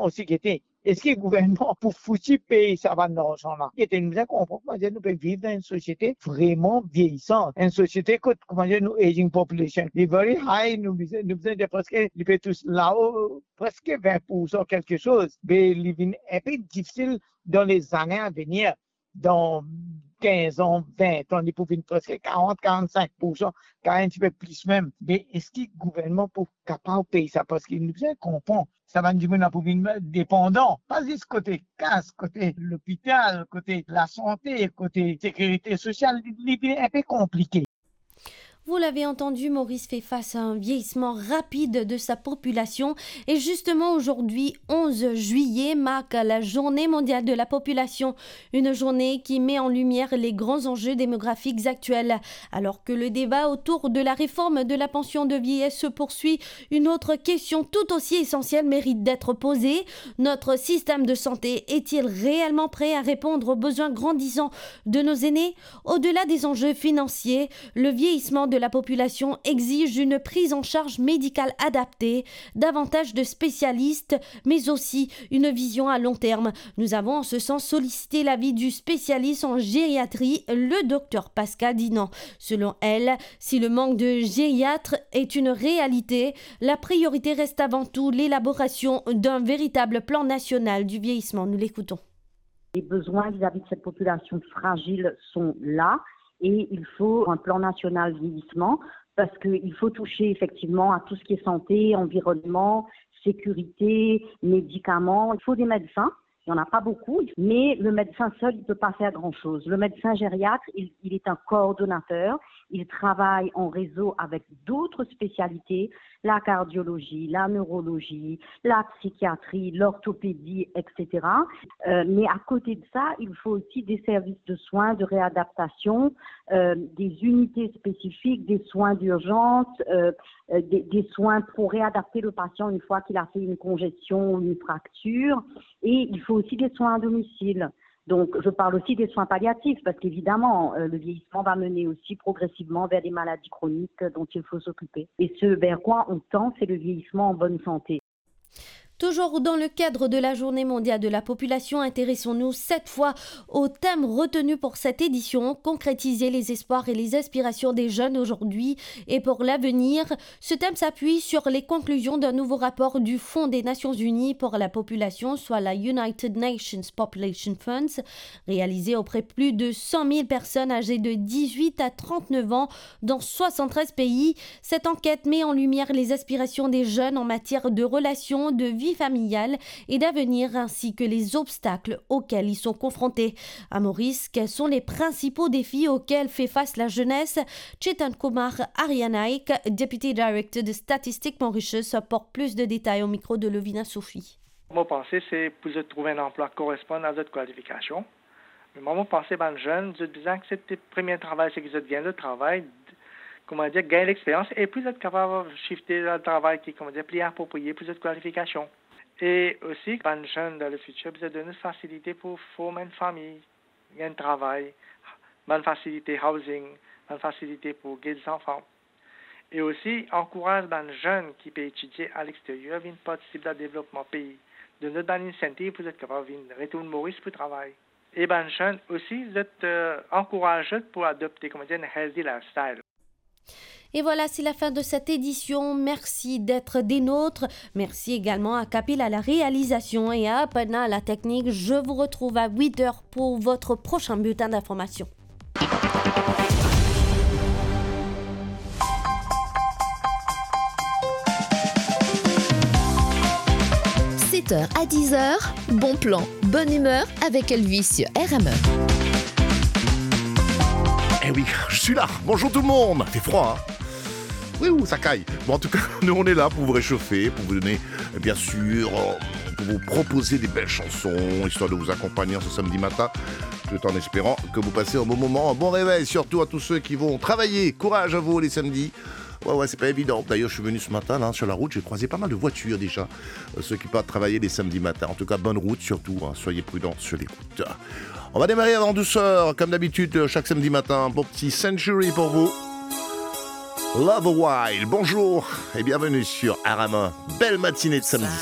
aussi qui était est-ce que le gouvernement, pour foutre payer ça va dans l'argent là? Il était nous comprendre, comment dire, nous pouvons vivre dans une société vraiment vieillissante. Une société que, comment dire, nous, aging population. Les very high, nous besoin de presque, ils peuvent tous là-haut, presque 20% quelque chose. Mais il est un peu difficile dans les années à venir, dans 15 ans, 20 ans, ils peuvent presque 40-45%, quand un petit peu plus même. Mais est-ce que le gouvernement peut capable de payer ça? Parce qu'il nous besoin de comprendre. Ça va nous dire pour dépendant. Pas juste côté casse, côté l'hôpital, côté la santé, côté sécurité sociale, il est un peu compliqué. Vous l'avez entendu, Maurice fait face à un vieillissement rapide de sa population et justement aujourd'hui, 11 juillet, marque la journée mondiale de la population, une journée qui met en lumière les grands enjeux démographiques actuels. Alors que le débat autour de la réforme de la pension de vieillesse se poursuit, une autre question tout aussi essentielle mérite d'être posée. Notre système de santé est-il réellement prêt à répondre aux besoins grandissants de nos aînés? Au-delà des enjeux financiers, le vieillissement de la population exige une prise en charge médicale adaptée, davantage de spécialistes, mais aussi une vision à long terme. Nous avons en ce sens sollicité l'avis du spécialiste en gériatrie, le docteur Pascal Dinan. Selon elle, si le manque de gériatres est une réalité, la priorité reste avant tout l'élaboration d'un véritable plan national du vieillissement. Nous l'écoutons. Les besoins vis-à-vis de cette population fragile sont là. Et il faut un plan national vieillissement parce qu'il faut toucher effectivement à tout ce qui est santé, environnement, sécurité, médicaments. Il faut des médecins. Il n'y en a pas beaucoup, mais le médecin seul, il ne peut pas faire grand-chose. Le médecin gériatre, il est un coordonnateur. Il travaille en réseau avec d'autres spécialités, la cardiologie, la neurologie, la psychiatrie, l'orthopédie, etc. Mais à côté de ça, il faut aussi des services de soins, de réadaptation, des unités spécifiques, des soins d'urgence, des soins pour réadapter le patient une fois qu'il a fait une congestion ou une fracture. Et il faut aussi des soins à domicile. Donc, je parle aussi des soins palliatifs parce qu'évidemment, le vieillissement va mener aussi progressivement vers des maladies chroniques dont il faut s'occuper. Et ce vers quoi on tend, c'est le vieillissement en bonne santé. Toujours dans le cadre de la Journée mondiale de la population, intéressons-nous cette fois au thème retenu pour cette édition, concrétiser les espoirs et les aspirations des jeunes aujourd'hui et pour l'avenir. Ce thème s'appuie sur les conclusions d'un nouveau rapport du Fonds des Nations Unies pour la population, soit la United Nations Population Funds, réalisé auprès de plus de 100 000 personnes âgées de 18 à 39 ans dans 73 pays. Cette enquête met en lumière les aspirations des jeunes en matière de relations, de vie familiale et d'avenir ainsi que les obstacles auxquels ils sont confrontés. À Maurice, quels sont les principaux défis auxquels fait face la jeunesse? Chetan Kumar Arianaik, Deputy Director de Statistiques Mauritius, apporte plus de détails au micro de Lovina Sophie. Mon pensée, c'est pour trouver un emploi qui correspond à votre qualification. Mais mon pensée, ben jeune, je disais que c'est le premier travail, c'est que vous gagnez le travail, comment dire, gagner l'expérience et puis vous êtes capable de shifter le travail qui, comment dire, plus approprié pour votre qualification. Et aussi, quand jeune dans le futur, vous avez une facilité pour former une famille, un travail, une facilité housing, une facilité pour guider des enfants. Et aussi, encourage les jeunes qui peuvent étudier à l'extérieur, viennent participer au développement pays. De notre initiative, vous êtes capable de retourner Maurice pour travailler. Et les jeunes aussi, vous êtes encouragés pour adopter, comment dire, un healthy lifestyle. Et voilà, c'est la fin de cette édition. Merci d'être des nôtres. Merci également à Kapil à la réalisation et à Apana à la technique. Je vous retrouve à 8h pour votre prochain bulletin d'information. 7h à 10h, bon plan, bonne humeur avec Elvis sur RME. Eh oui, je suis là. Bonjour tout le monde. Il fait froid, hein? Oui, ça caille. Bon, en tout cas, nous, on est là pour vous réchauffer, pour vous donner, bien sûr, pour vous proposer des belles chansons, histoire de vous accompagner ce samedi matin, tout en espérant que vous passez un bon moment, un bon réveil, surtout à tous ceux qui vont travailler. Courage à vous les samedis. Ouais, c'est pas évident. D'ailleurs, je suis venu ce matin, là, sur la route, j'ai croisé pas mal de voitures déjà, ceux qui partent travailler les samedis matins. En tout cas, bonne route surtout, hein. Soyez prudents sur les routes. On va démarrer en douceur, comme d'habitude, chaque samedi matin. Bon petit Century pour vous. Love a While, bonjour et bienvenue sur Arama. Belle matinée de samedi.